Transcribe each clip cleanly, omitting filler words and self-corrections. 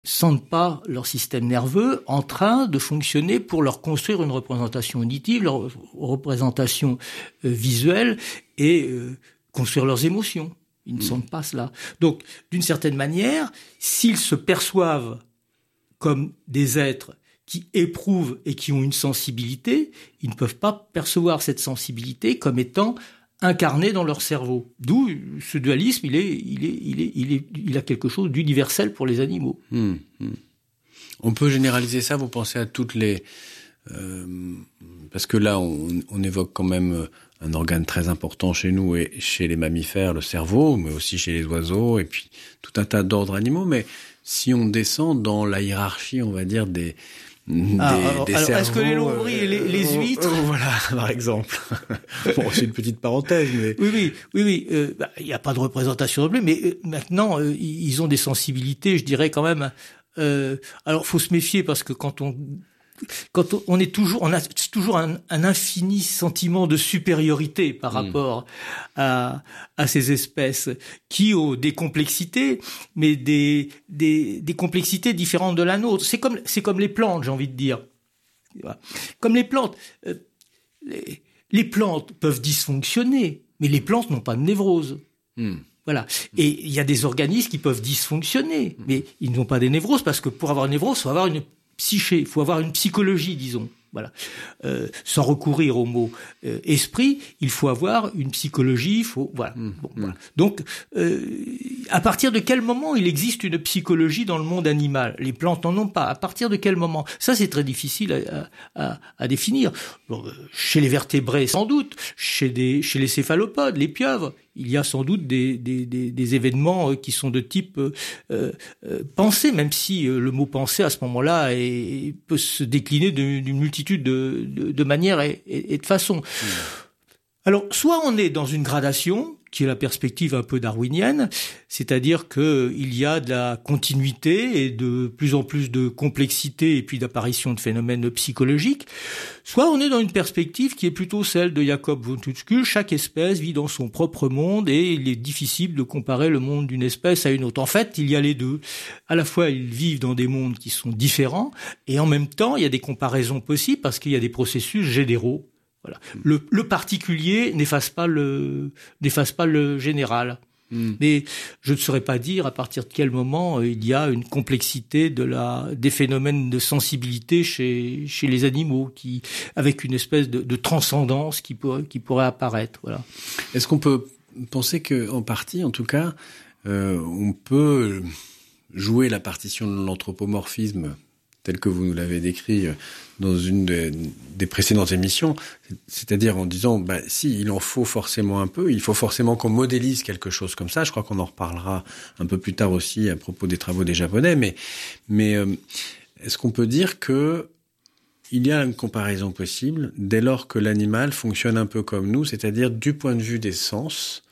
sentent pas leur système nerveux en train de fonctionner pour leur construire une représentation auditive, leur représentation visuelle et construire leurs émotions. Ils ne sentent pas cela. Donc, d'une certaine manière, s'ils se perçoivent comme des êtres qui éprouvent et qui ont une sensibilité, ils ne peuvent pas percevoir cette sensibilité comme étant incarnée dans leur cerveau. D'où ce dualisme, il a quelque chose d'universel pour les animaux. On peut généraliser ça, vous pensez à toutes les... parce que là, on évoque quand même un organe très important chez nous et chez les mammifères, le cerveau, mais aussi chez les oiseaux, et puis tout un tas d'ordres animaux. Mais si on descend dans la hiérarchie, on va dire, des cerveaux... Est-ce que les lombris et les huîtres... Voilà, par exemple. Bon, c'est une petite parenthèse, mais... Oui. Il n'y a pas de représentation non plus, mais maintenant, ils ont des sensibilités, je dirais quand même... alors, faut se méfier parce que quand on a toujours un infini sentiment de supériorité par rapport à ces espèces qui ont des complexités, mais des complexités différentes de la nôtre. C'est comme les plantes, j'ai envie de dire. Comme les plantes, les plantes peuvent dysfonctionner, mais les plantes n'ont pas de névrose. Voilà. Et il y a des organismes qui peuvent dysfonctionner, mais ils n'ont pas des névroses parce que pour avoir une névrose, il faut avoir une psyché, il faut avoir une psychologie, disons. Voilà. Sans recourir au mot esprit, il faut avoir une psychologie, voilà. Voilà. Donc, à partir de quel moment il existe une psychologie dans le monde animal? Les plantes n'en ont pas. À partir de quel moment? Ça, c'est très difficile à définir. Bon, chez les vertébrés, sans doute. Chez les céphalopodes, les pieuvres, il y a sans doute des événements qui sont de type pensée, même si le mot pensée à ce moment-là peut se décliner d'une multitude de manières et de façons. Alors, soit on est dans une gradation, qui est la perspective un peu darwinienne, c'est-à-dire que il y a de la continuité et de plus en plus de complexité et puis d'apparition de phénomènes psychologiques, soit on est dans une perspective qui est plutôt celle de Jacob von Tuchskull, chaque espèce vit dans son propre monde et il est difficile de comparer le monde d'une espèce à une autre. En fait, il y a les deux. À la fois, ils vivent dans des mondes qui sont différents et en même temps, il y a des comparaisons possibles parce qu'il y a des processus généraux. Voilà. Le particulier n'efface pas le général. Mais je ne saurais pas dire à partir de quel moment il y a une complexité des phénomènes de sensibilité chez les animaux avec une espèce de transcendance qui pourrait apparaître. Voilà. Est-ce qu'on peut penser que, en partie, en tout cas, on peut jouer la partition de l'anthropomorphisme tel que vous nous l'avez décrit dans une des précédentes émissions, c'est-à-dire en disant, si, il en faut forcément un peu, il faut forcément qu'on modélise quelque chose comme ça. Je crois qu'on en reparlera un peu plus tard aussi à propos des travaux des Japonais, mais est-ce qu'on peut dire que il y a une comparaison possible dès lors que l'animal fonctionne un peu comme nous, c'est-à-dire du point de vue des sens,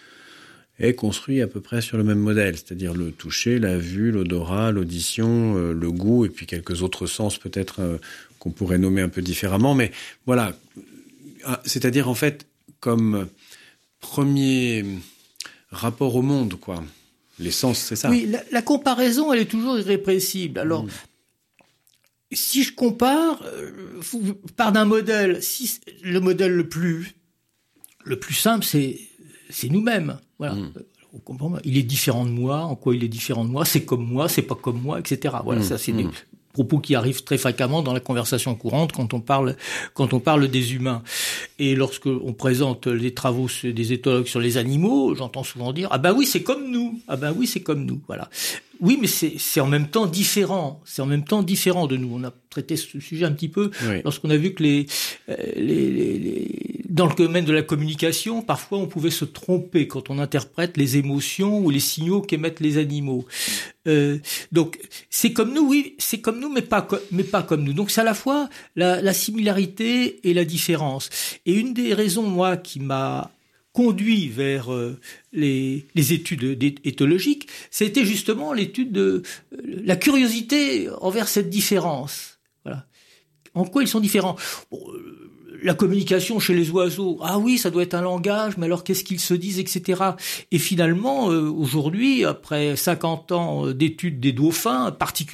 est construit à peu près sur le même modèle, c'est-à-dire le toucher, la vue, l'odorat, l'audition, le goût, et puis quelques autres sens peut-être qu'on pourrait nommer un peu différemment. Mais voilà, c'est-à-dire en fait comme premier rapport au monde, quoi. Les sens, c'est ça. Oui, la comparaison, elle est toujours irrépressible. Alors, si je compare, je pars d'un modèle. Si le modèle le plus simple, c'est nous-mêmes. Voilà. On comprend. Il est différent de moi. En quoi il est différent de moi? C'est comme moi, c'est pas comme moi, etc. Voilà. Ça, c'est des propos qui arrivent très fréquemment dans la conversation courante quand on parle des humains. Et lorsque on présente les travaux des éthologues sur les animaux, j'entends souvent dire, ah ben oui, c'est comme nous. Ah ben oui, c'est comme nous. Voilà. Oui, mais c'est en même temps différent. C'est en même temps différent de nous. On a traité ce sujet un petit peu lorsqu'on a vu que dans le domaine de la communication, parfois on pouvait se tromper quand on interprète les émotions ou les signaux qu'émettent les animaux. Donc c'est comme nous, oui, c'est comme nous, mais pas comme nous. Donc c'est à la fois la similarité et la différence. Et une des raisons, moi, qui m'a conduit vers les études éthologiques, c'était justement l'étude de la curiosité envers cette différence. Voilà. En quoi ils sont différents? la communication chez les oiseaux. Ah oui, ça doit être un langage, mais alors qu'est-ce qu'ils se disent, etc. Et finalement, aujourd'hui, après 50 ans d'études des dauphins, particulièrement